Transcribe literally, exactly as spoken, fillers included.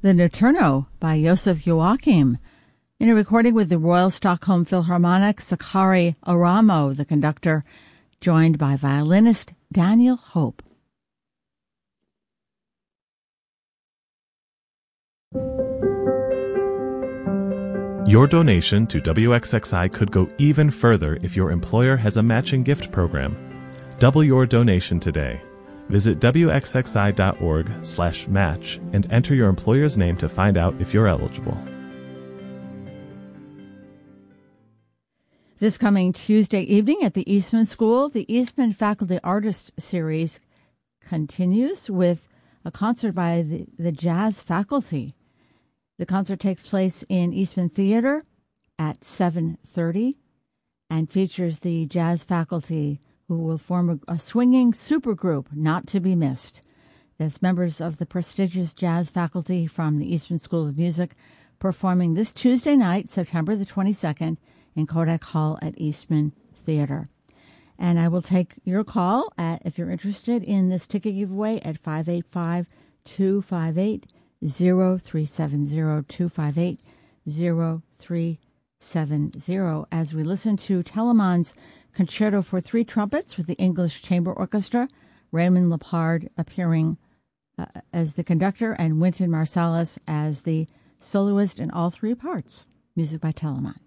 The Notturno by Josef Joachim, in a recording with the Royal Stockholm Philharmonic, Sakari Aramo, the conductor, joined by violinist Daniel Hope. Your donation to W X X I could go even further if your employer has a matching gift program. Double your donation today. Visit W X X I dot org slash match and enter your employer's name to find out if you're eligible. This coming Tuesday evening at the Eastman School, the Eastman Faculty Artist Series continues with a concert by the, the jazz faculty. The concert takes place in Eastman Theater at seven thirty and features the jazz faculty who will form a, a swinging supergroup not to be missed. That's members of the prestigious jazz faculty from the Eastman School of Music performing this Tuesday night, September the twenty-second, in Kodak Hall at Eastman Theater. And I will take your call at, if you're interested in this ticket giveaway, at five eight five, two five eight, zero three seven zero, two five eight, zero three seven zero, as we listen to Telemann's Concerto for Three Trumpets with the English Chamber Orchestra, Raymond Lepard appearing uh, as the conductor and Wynton Marsalis as the soloist in all three parts. Music by Telemann.